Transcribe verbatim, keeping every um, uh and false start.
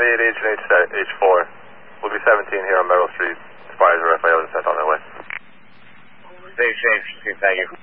ninety-eight Agent H four. We'll be seventeen here on Merrill Street. Spires are F I O and sent on their way. Safe, safe. Thank you.